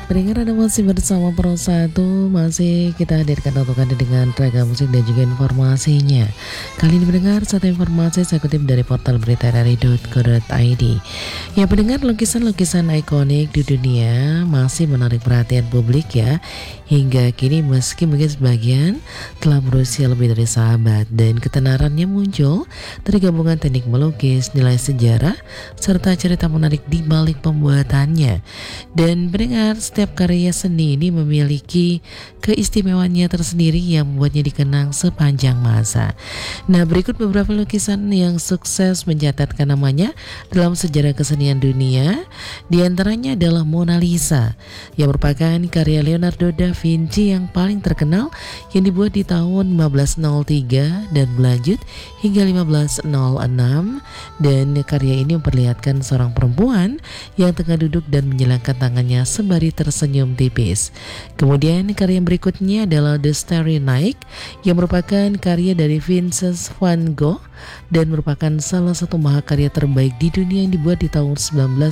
Pendengar, Anda masih bersama Pro 1, masih kita hadirkan untuk Anda dengan ragam musik dan juga informasinya. Kali ini mendengar satu informasi saya kutip dari portal berita dari.co.id. Ya, pendengar, lukisan-lukisan ikonik di dunia masih menarik perhatian publik ya. Hingga kini meski mungkin sebagian telah berusia lebih dari sahabat, dan ketenarannya muncul dari gabungan teknik melukis, nilai sejarah, serta cerita menarik di balik pembuatannya. Dan pendengar, setiap karya seni ini memiliki keistimewaannya tersendiri yang membuatnya dikenang sepanjang masa. Nah, berikut beberapa lukisan yang sukses mencatatkan namanya dalam sejarah kesenian dunia. Di antaranya adalah Mona Lisa, yang merupakan karya Leonardo da Vinci yang paling terkenal, yang dibuat di tahun 1503 dan berlanjut hingga 1506. Dan karya ini memperlihatkan seorang perempuan yang tengah duduk dan menjelangkan tangannya sembari tersenyum tipis. Kemudian karya berikutnya adalah The Starry Night, yang merupakan karya dari Vincent van Gogh dan merupakan salah satu mahakarya terbaik di dunia yang dibuat di tahun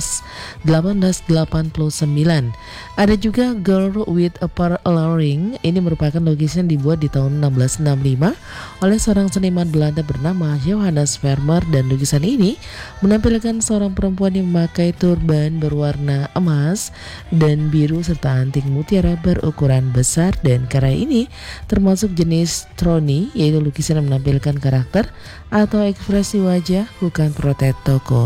1889. Ada juga Girl with a Pearl Earring, ini merupakan lukisan dibuat di tahun 1665 oleh seorang seniman Belanda bernama Johannes Vermeer, dan lukisan ini menampilkan seorang perempuan yang memakai turban berwarna emas dan biru serta anting mutiara berukuran besar. Dan karya ini termasuk jenis troni, yaitu lukisan yang menampilkan karakter atau ekspresi wajah, bukan portret tokoh.